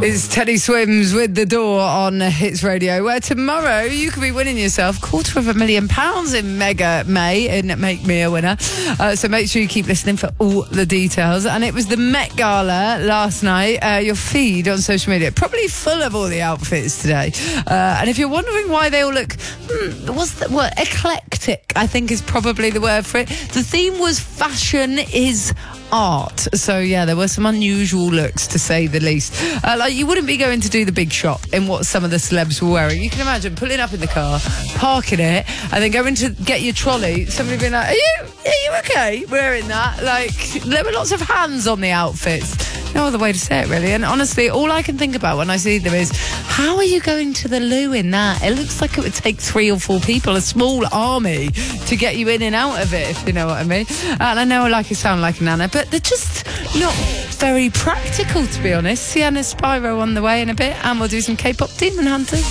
It's Teddy Swims with The Door on Hits Radio, where tomorrow you could be winning yourself £250,000 in Mega May and Make Me a Winner. So make sure you keep listening for all the details. And it was the Met Gala last night. Your feed on social media probably full of all the outfits today. And if you're wondering why they all look, eclectic, I think is probably the word for it. The theme was fashion is art. So yeah, there were some unusual looks, to say the least. Like you wouldn't be going to do the big shop in what some of the celebs were wearing. You can imagine pulling up in the car, parking it, and then going to get your trolley. Somebody being like, are you okay wearing that? Like, there were lots of hands on the outfits. No other way to say it, really. And honestly, all I can think about when I see them is, how are you going to the loo in that? It looks like it would take 3 or 4 people, a small army, to get you in and out of it, if you know what I mean. And I know I sound like a nana, but they're just not very practical, to be honest. Sienna Spyro on the way in a bit, and we'll do some K-pop Demon Hunter.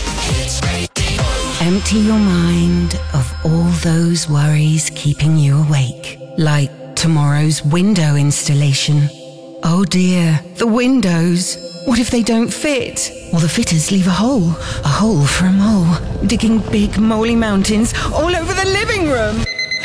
Empty your mind of all those worries keeping you awake, like tomorrow's window installation. Oh dear, the windows. What if they don't fit? Or the fitters leave a hole for a mole, digging big moly mountains all over the living room.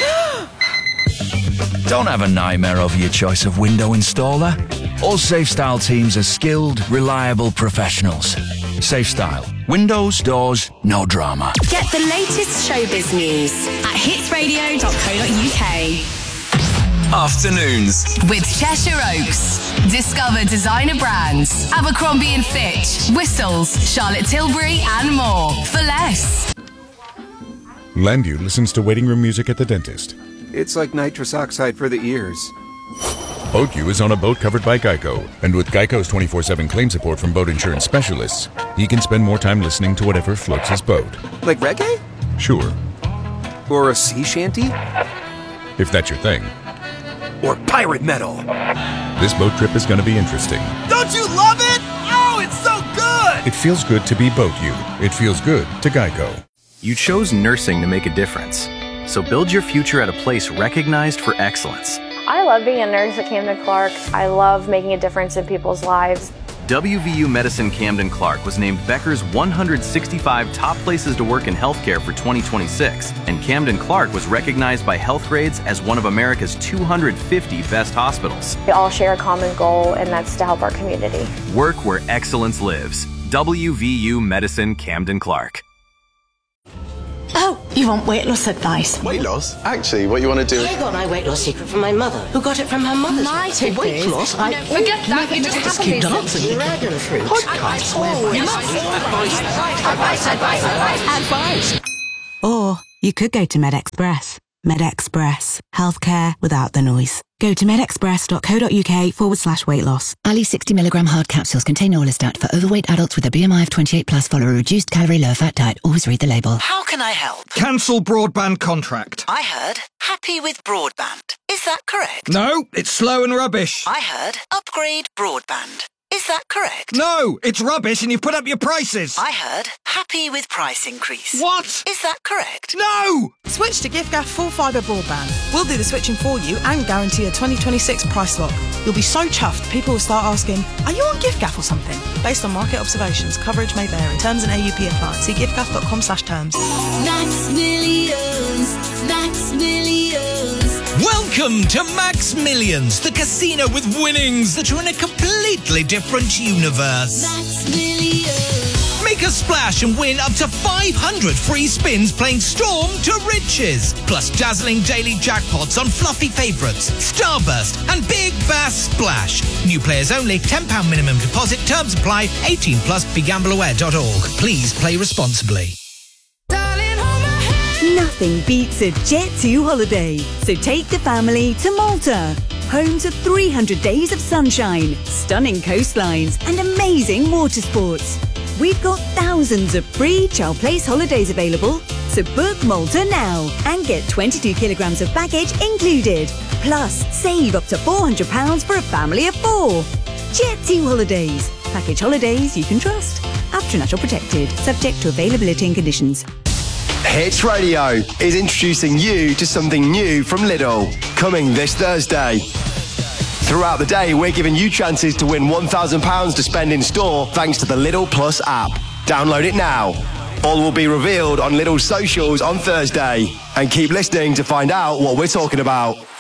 Don't have a nightmare over your choice of window installer. All SafeStyle teams are skilled, reliable professionals. SafeStyle. Windows, doors, no drama. Get the latest showbiz news at hitsradio.co.uk. Afternoons With Cheshire Oaks. Discover designer brands, Abercrombie & Fitch, Whistles, Charlotte Tilbury and more for less. Landu listens to waiting room music at the dentist. It's like nitrous oxide for the ears. BoatU is on a boat covered by Geico, and with Geico's 24/7 claim support from boat insurance specialists, he can spend more time listening to whatever floats his boat. Like reggae? Sure, Or a sea shanty? if that's your thing. Or pirate metal? This boat trip is going to be interesting. Don't you love it? Oh, it's so good! It feels good to be BoatU. It feels good to Geico. You chose nursing to make a difference. So build your future at a place recognized for excellence. I love being a nurse at Camden Clark. I love making a difference in people's lives. WVU Medicine Camden Clark was named Becker's 165 top places to work in healthcare for 2026, and Camden Clark was recognized by Healthgrades as one of America's 250 best hospitals. We all share a common goal, and that's to help our community. Work where excellence lives. WVU Medicine Camden Clark. Oh, you want weight loss advice? Weight loss? Actually, what you want to do... I got my weight loss secret from my mother, who got it from her mother's. My tip weight is, loss? No, forget that. You just keep dancing. Dragon fruit. Advice. Advice. Or you could go to MedExpress. MedExpress. Healthcare without the noise. Go to medexpress.co.uk/weight loss. Ali 60mg hard capsules contain Orlistat for overweight adults with a BMI of 28 plus. Follow a reduced calorie, low fat diet. Always read the label. How can I help? Cancel broadband contract. I heard happy with broadband. Is that correct? No, it's slow and rubbish. I heard upgrade broadband. Is that correct? No, it's rubbish and you've put up your prices. I heard happy with price increase. What? Is that correct? No! Switch to giffgaff full fibre broadband. We'll do the switching for you and guarantee a 2026 price lock. You'll be so chuffed, people will start asking, are you on giffgaff or something? Based on market observations, coverage may vary. Terms and AUP apply. See giffgaff.com/terms. Max Millions. Max Millions. Welcome to Max Millions, the casino with winnings that are in a completely different universe. Max Millions. Make a splash and win up to 500 free spins playing Storm to Riches. Plus dazzling daily jackpots on fluffy favourites, Starburst and Big Bass Splash. New players only, £10 minimum deposit, terms apply, 18 plus, begambleaware.org. Please play responsibly. Nothing beats a Jet2 holiday, so take the family to Malta. Home to 300 days of sunshine, stunning coastlines and amazing water sports. We've got thousands of free Chow Place holidays available, so book Malta now and get 22 kilograms of baggage included. Plus, save up to £400 for a family of 4. Jet2 Holidays. Package holidays you can trust. After protected, subject to availability and conditions. Hits Radio is introducing you to something new from Lidl, coming this Thursday. Throughout the day, we're giving you chances to win £1,000 to spend in store thanks to the Lidl Plus app. Download it now. All will be revealed on Lidl's socials on Thursday. And keep listening to find out what we're talking about.